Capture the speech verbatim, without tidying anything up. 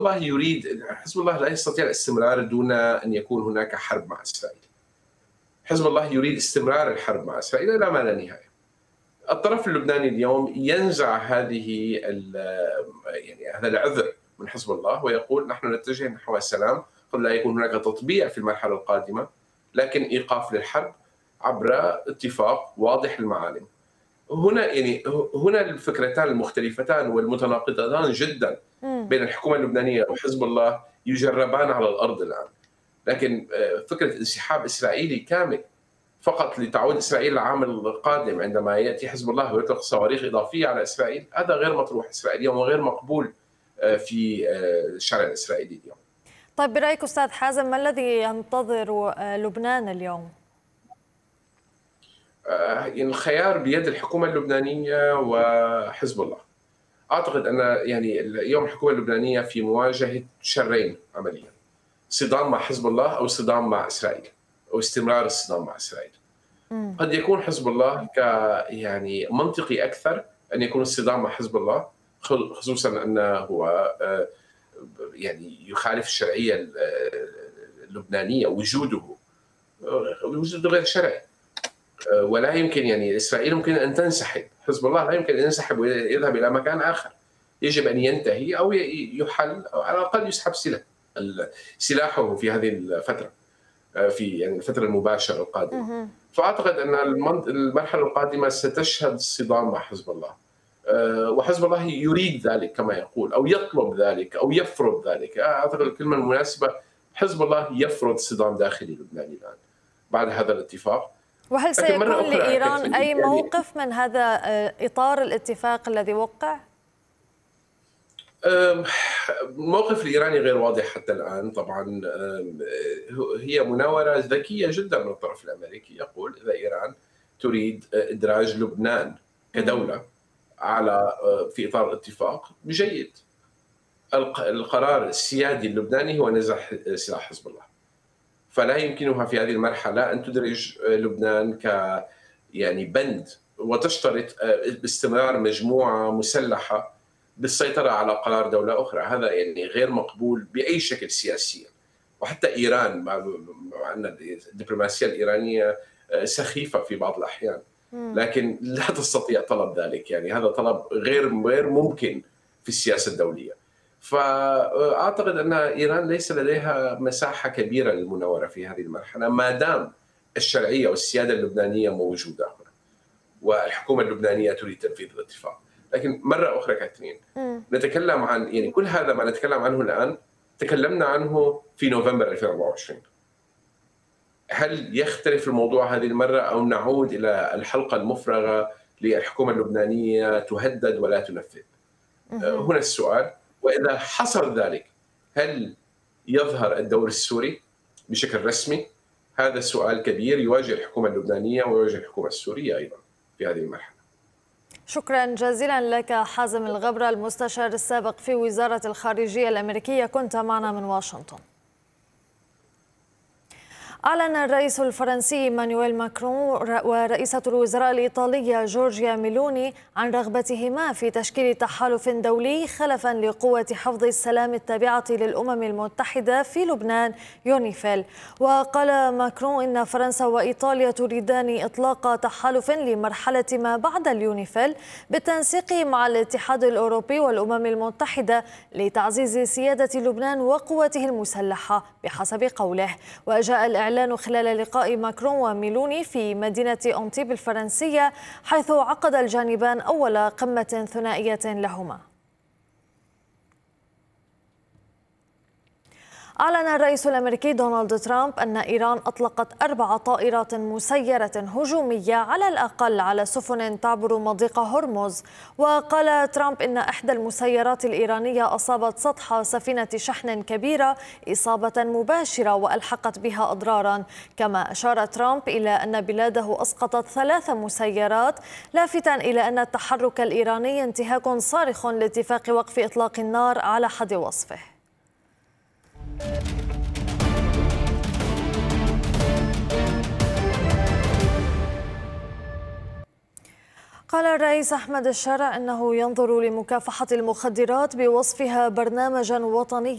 الله يريد حزب الله لا يستطيع الاستمرار دون أن يكون هناك حرب مع إسرائيل. حزب الله يريد استمرار الحرب مع إسرائيل إلى ما لا نهاية. الطرف اللبناني اليوم ينزع هذه يعني هذا العذر من حزب الله ويقول نحن نتجه نحو السلام، قد لا يكون هناك تطبيع في المرحلة القادمة، لكن إيقاف للحرب عبر اتفاق واضح المعالم. هنا يعني هنا الفكرتان المختلفتان والمتناقضتان جدا بين الحكومة اللبنانية وحزب الله يجربان على الأرض الآن. لكن فكرة انسحاب إسرائيلي كامل فقط لتعود إسرائيل العام القادم عندما يأتي حزب الله ويطلق صواريخ إضافية على إسرائيل، هذا غير مطروح إسرائيليا وغير مقبول في الشارع الإسرائيلي اليوم. طيب برأيك أستاذ حازم، ما الذي ينتظر لبنان اليوم؟ يعني الخيار بيد الحكومة اللبنانية وحزب الله. أعتقد أن يعني اليوم الحكومة اللبنانية في مواجهة شرين عمليا، صدام مع حزب الله أو صدام مع إسرائيل أو استمرار الصدام مع إسرائيل. مم. قد يكون حزب الله ك يعني منطقي أكثر أن يكون الصدام مع حزب الله، خصوصا أنه هو يعني يخالف الشرعية اللبنانية، وجوده وجوده غير شرعي، ولا يمكن يعني إسرائيل ممكن أن تنسحب، حزب الله لا يمكن أن ينسحب ويذهب إلى مكان آخر، يجب أن ينتهي أو يحل أو على الأقل يسحب سلاح سلاحه في هذه الفترة، في يعني الفترة المباشرة القادمة. فأعتقد أن المرحلة القادمة ستشهد الصدام مع حزب الله، وحزب الله يريد ذلك كما يقول، أو يطلب ذلك أو يفرض ذلك. أعتقد الكلمة المناسبة حزب الله يفرض صدام داخلي لبناني الآن بعد هذا الاتفاق. وهل سيكون لإيران أي موقف من هذا إطار الاتفاق الذي وقع؟ الموقف الإيراني غير واضح حتى الآن. طبعا هي مناورة ذكية جدا من الطرف الأمريكي، يقول إذا إيران تريد إدراج لبنان كدولة على في إطار الاتفاق جيد. القرار السيادي اللبناني هو نزع سلاح حزب الله، فلا يمكنها في هذه المرحلة أن تدرج لبنان ك يعني بند وتشترط باستمرار مجموعة مسلحة بالسيطرة على قرار دولة أخرى. هذا يعني غير مقبول بأي شكل سياسيا. وحتى إيران مع أن الدبلوماسية الإيرانية سخيفة في بعض الأحيان، لكن لا تستطيع طلب ذلك، يعني هذا طلب غير غير ممكن في السياسة الدولية. فأعتقد أن إيران ليس لديها مساحة كبيرة للمناورة في هذه المرحلة ما دام الشرعية والسيادة اللبنانية موجودة هنا والحكومة اللبنانية تريد تنفيذ الاتفاق. لكن مرة أخرى كاترين، نتكلم عن يعني كل هذا ما نتكلم عنه الآن تكلمنا عنه في نوفمبر ألفين وأربعة وعشرين. هل يختلف الموضوع هذه المرة أو نعود إلى الحلقة المفرغة للحكومة اللبنانية تهدد ولا تنفذ؟ هنا السؤال. وإذا حصل ذلك هل يظهر الدور السوري بشكل رسمي؟ هذا سؤال كبير يواجه الحكومة اللبنانية ويواجه الحكومة السورية أيضا في هذه المرحلة. شكرا جزيلا لك حازم الغبرة، المستشار السابق في وزارة الخارجية الأمريكية، كنت معنا من واشنطن. أعلن الرئيس الفرنسي إيمانويل ماكرون ورئيسة الوزراء الإيطالية جورجيا ميلوني عن رغبتهما في تشكيل تحالف دولي خلفا لقوة حفظ السلام التابعة للأمم المتحدة في لبنان يونيفيل. وقال ماكرون إن فرنسا وإيطاليا تريدان إطلاق تحالف لمرحلة ما بعد اليونيفيل بالتنسيق مع الاتحاد الأوروبي والأمم المتحدة لتعزيز سيادة لبنان وقوته المسلحة بحسب قوله. وجاء الإعلان الإعلان خلال لقاء ماكرون وميلوني في مدينة أنتيب الفرنسية، حيث عقد الجانبان أول قمة ثنائية لهما. أعلن الرئيس الأمريكي دونالد ترامب أن إيران أطلقت أربع طائرات مسيرة هجومية على الأقل على سفن تعبر مضيق هرمز. وقال ترامب إن إحدى المسيرات الإيرانية أصابت سطح سفينة شحن كبيرة إصابة مباشرة وألحقت بها أضرارا. كما أشار ترامب إلى أن بلاده أسقطت ثلاث مسيرات، لافتاً إلى أن التحرك الإيراني انتهاك صارخ لاتفاق وقف إطلاق النار على حد وصفه. قال الرئيس أحمد الشارع أنه ينظر لمكافحة المخدرات بوصفها برنامجا وطنيا